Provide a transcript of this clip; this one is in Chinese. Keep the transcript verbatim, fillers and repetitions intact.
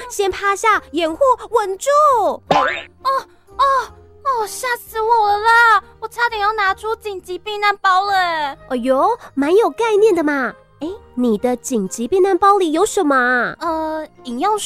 先趴下，掩护，稳住。 哦哦哦，吓死我了啦！我差点要拿出紧急避难包了哎。 哎呦，蛮有概念的嘛。哎，你的紧急避难包里有什么啊？ 呃，饮用